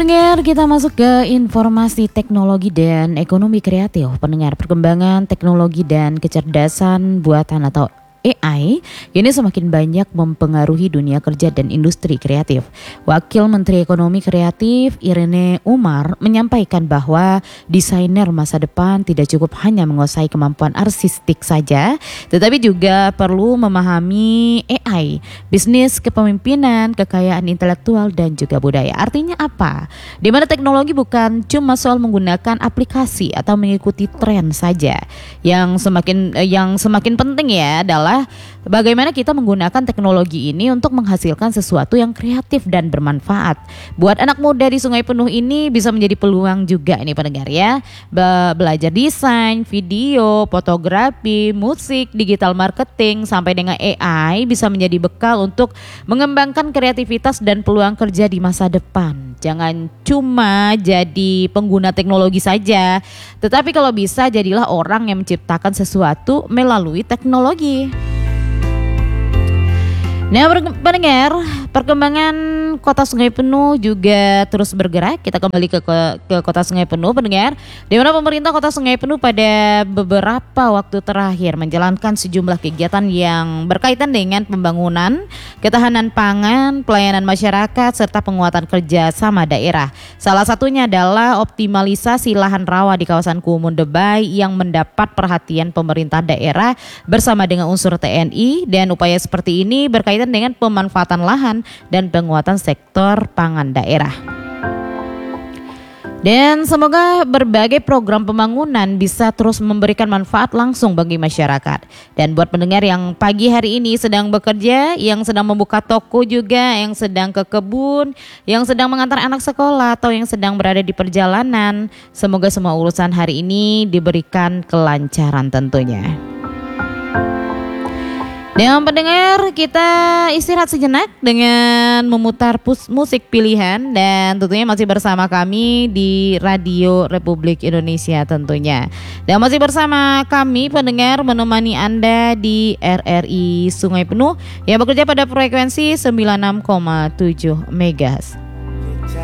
Pendengar, kita masuk ke informasi teknologi dan ekonomi kreatif. Pendengar, perkembangan teknologi dan kecerdasan buatan atau AI ini semakin banyak mempengaruhi dunia kerja dan industri kreatif. Wakil Menteri Ekonomi Kreatif Irene Umar menyampaikan bahwa desainer masa depan tidak cukup hanya menguasai kemampuan artistik saja, tetapi juga perlu memahami AI, bisnis, kepemimpinan, kekayaan intelektual dan juga budaya. Artinya apa? Di mana teknologi bukan cuma soal menggunakan aplikasi atau mengikuti tren saja. Yang semakin penting ya adalah bagaimana kita menggunakan teknologi ini untuk menghasilkan sesuatu yang kreatif dan bermanfaat. Buat anak muda di Sungai Penuh ini bisa menjadi peluang juga ini pendengar ya. Belajar desain, video, fotografi, musik, digital marketing sampai dengan AI bisa menjadi bekal untuk mengembangkan kreativitas dan peluang kerja di masa depan. Jangan cuma jadi pengguna teknologi saja, tetapi kalau bisa jadilah orang yang menciptakan sesuatu melalui teknologi. Nah, pendengar, perkembangan Kota Sungai Penuh juga terus bergerak. Kita kembali ke Kota Sungai Penuh, pendengar, di mana pemerintah Kota Sungai Penuh pada beberapa waktu terakhir menjalankan sejumlah kegiatan yang berkaitan dengan pembangunan, ketahanan pangan, pelayanan masyarakat, serta penguatan kerja sama daerah. Salah satunya adalah optimalisasi lahan rawa di kawasan Kumun Debai yang mendapat perhatian pemerintah daerah bersama dengan unsur TNI, dan upaya seperti ini berkaitan dengan pemanfaatan lahan dan penguatan sektor pangan daerah. Dan semoga berbagai program pembangunan bisa terus memberikan manfaat langsung bagi masyarakat. Dan buat pendengar yang pagi hari ini sedang bekerja, yang sedang membuka toko juga, yang sedang ke kebun, yang sedang mengantar anak sekolah, atau yang sedang berada di perjalanan, semoga semua urusan hari ini diberikan kelancaran tentunya. Dan pendengar, kita istirahat sejenak dengan memutar musik pilihan, dan tentunya masih bersama kami di Radio Republik Indonesia tentunya. Dan masih bersama kami pendengar menemani Anda di RRI Sungai Penuh yang bekerja pada frekuensi 96,7 MHz.